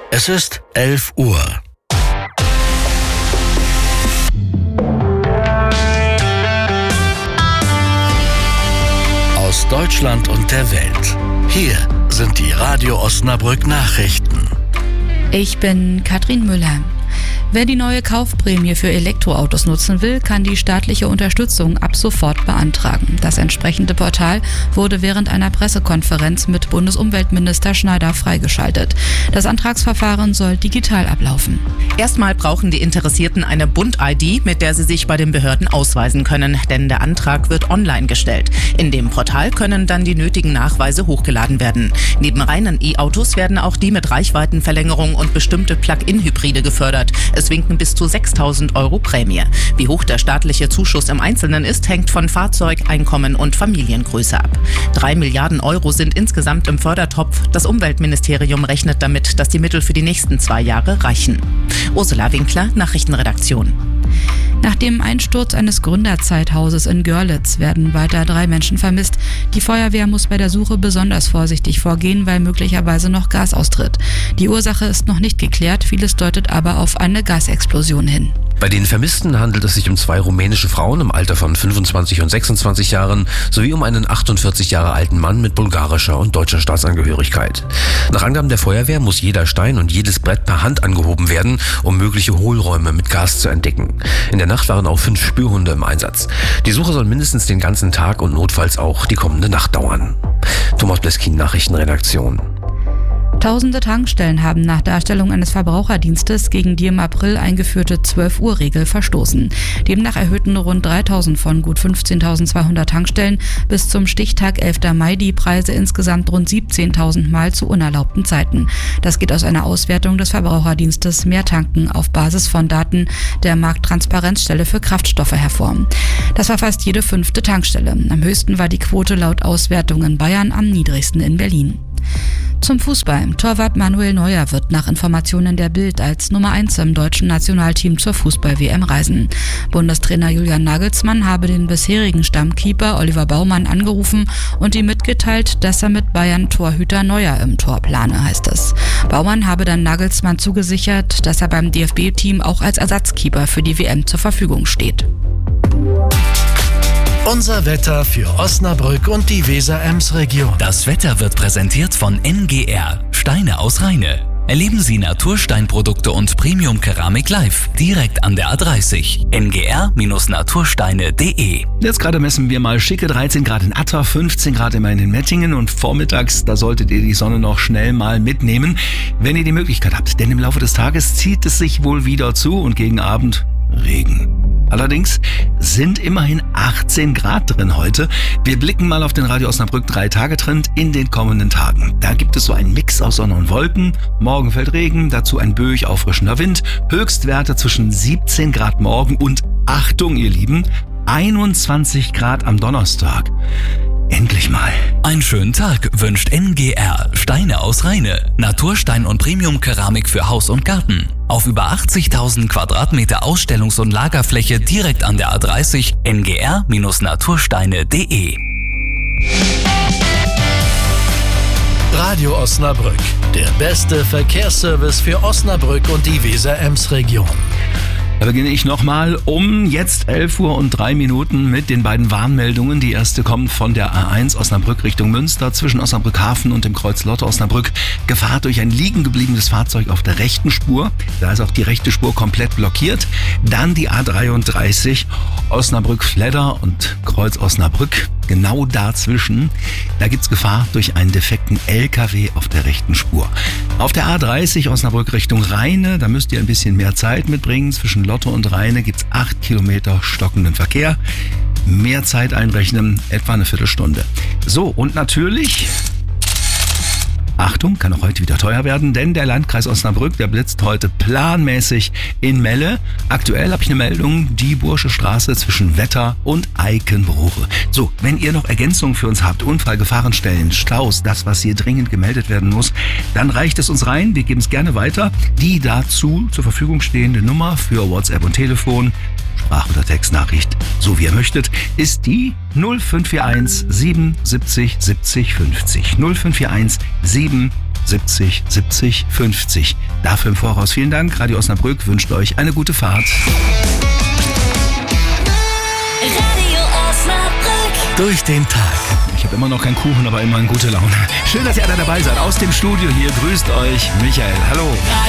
Es ist 11 Uhr. Aus Deutschland und der Welt. Hier sind die Radio Osnabrück Nachrichten. Ich bin Katrin Müller. Wer die neue Kaufprämie für Elektroautos nutzen will, kann die staatliche Unterstützung ab sofort beantragen. Das entsprechende Portal wurde während einer Pressekonferenz mit Bundesumweltminister Schneider freigeschaltet. Das Antragsverfahren soll digital ablaufen. Erstmal brauchen die Interessierten eine Bund-ID, mit der sie sich bei den Behörden ausweisen können, denn der Antrag wird online gestellt. In dem Portal können dann die nötigen Nachweise hochgeladen werden. Neben reinen E-Autos werden auch die mit Reichweitenverlängerung und bestimmte Plug-in-Hybride gefördert. Es winken bis zu 6.000 € Prämie. Wie hoch der staatliche Zuschuss im Einzelnen ist, hängt von Fahrzeug, Einkommen und Familiengröße ab. 3 Milliarden € sind insgesamt im Fördertopf. Das Umweltministerium rechnet damit, dass die Mittel für die nächsten 2 Jahre reichen. Ursula Winkler, Nachrichtenredaktion. Nach dem Einsturz eines Gründerzeithauses in Görlitz werden weiter 3 Menschen vermisst. Die Feuerwehr muss bei der Suche besonders vorsichtig vorgehen, weil möglicherweise noch Gas austritt. Die Ursache ist noch nicht geklärt, vieles deutet aber auf eine Gasexplosion hin. Bei den Vermissten handelt es sich um 2 rumänische Frauen im Alter von 25 und 26 Jahren sowie um einen 48 Jahre alten Mann mit bulgarischer und deutscher Staatsangehörigkeit. Nach Angaben der Feuerwehr muss jeder Stein und jedes Brett per Hand angehoben werden, um mögliche Hohlräume mit Gas zu entdecken. In der Nacht waren auch 5 Spürhunde im Einsatz. Die Suche soll mindestens den ganzen Tag und notfalls auch die kommende Nacht dauern. Thomas Bleskin, Nachrichtenredaktion. Tausende Tankstellen haben nach Darstellung eines Verbraucherdienstes gegen die im April eingeführte 12-Uhr-Regel verstoßen. Demnach erhöhten rund 3.000 von gut 15.200 Tankstellen bis zum Stichtag 11. Mai die Preise insgesamt rund 17.000 Mal zu unerlaubten Zeiten. Das geht aus einer Auswertung des Verbraucherdienstes Mehr Tanken auf Basis von Daten der Markttransparenzstelle für Kraftstoffe hervor. Das war fast jede 5. Tankstelle. Am höchsten war die Quote laut Auswertung in Bayern, am niedrigsten in Berlin. Zum Fußball. Torwart Manuel Neuer wird nach Informationen der Bild als Nummer 1 im deutschen Nationalteam zur Fußball-WM reisen. Bundestrainer Julian Nagelsmann habe den bisherigen Stammkeeper Oliver Baumann angerufen und ihm mitgeteilt, dass er mit Bayern-Torhüter Neuer im Tor plane, heißt es. Baumann habe dann Nagelsmann zugesichert, dass er beim DFB-Team auch als Ersatzkeeper für die WM zur Verfügung steht. Unser Wetter für Osnabrück und die Weser-Ems-Region. Das Wetter wird präsentiert von NGR, Steine aus Rheine. Erleben Sie Natursteinprodukte und Premium-Keramik live, direkt an der A30. ngr-natursteine.de. Jetzt gerade messen wir mal schicke 13 Grad in Atta, 15 Grad immerhin in Mettingen und vormittags, da solltet ihr die Sonne noch schnell mal mitnehmen, wenn ihr die Möglichkeit habt. Denn im Laufe des Tages zieht es sich wohl wieder zu und gegen Abend Regen. Allerdings sind immerhin 18 Grad drin heute. Wir blicken mal auf den Radio Osnabrück 3-Tage-Trend in den kommenden Tagen. Da gibt es so einen Mix aus Sonne und Wolken. Morgen fällt Regen, dazu ein böig auffrischender Wind. Höchstwerte zwischen 17 Grad morgen und, Achtung ihr Lieben, 21 Grad am Donnerstag. Endlich mal. Einen schönen Tag wünscht NGR, Steine aus Rheine. Naturstein und Premium-Keramik für Haus und Garten. Auf über 80.000 Quadratmeter Ausstellungs- und Lagerfläche direkt an der A30. ngr-natursteine.de. Radio Osnabrück, der beste Verkehrsservice für Osnabrück und die Weser-Ems-Region. Da beginne ich nochmal um jetzt 11 Uhr und 3 Minuten mit den beiden Warnmeldungen. Die erste kommt von der A1 Osnabrück Richtung Münster zwischen Osnabrück Hafen und dem Kreuz Lotte Osnabrück. Gefahr durch ein liegen gebliebenes Fahrzeug auf der rechten Spur. Da ist auch die rechte Spur komplett blockiert. Dann die A33 Osnabrück Fledder und Kreuz Osnabrück. Genau dazwischen, da gibt's Gefahr durch einen defekten LKW auf der rechten Spur. Auf der A30 Osnabrück Richtung Rheine, da müsst ihr ein bisschen mehr Zeit mitbringen. Zwischen Lotte und Rheine gibt's 8 Kilometer stockenden Verkehr. Mehr Zeit einrechnen, etwa eine Viertelstunde. So, und natürlich, Achtung, kann auch heute wieder teuer werden, denn der Landkreis Osnabrück, der blitzt heute planmäßig in Melle. Aktuell habe ich eine Meldung, die Bursche Straße zwischen Wetter und Eikenbruche. So, wenn ihr noch Ergänzungen für uns habt, Unfall, Gefahrenstellen, Staus, das, was hier dringend gemeldet werden muss, dann reicht es uns rein, wir geben es gerne weiter. Die dazu zur Verfügung stehende Nummer für WhatsApp und Telefon, Sprach- oder Textnachricht, so wie ihr möchtet, ist die 0541 77 70 50. 0541 7 70 70 50. Dafür im Voraus vielen Dank. Radio Osnabrück wünscht euch eine gute Fahrt. Radio Osnabrück. Durch den Tag. Ich habe immer noch keinen Kuchen, aber immerhin gute Laune. Schön, dass ihr alle dabei seid. Aus dem Studio hier grüßt euch Michael. Hallo.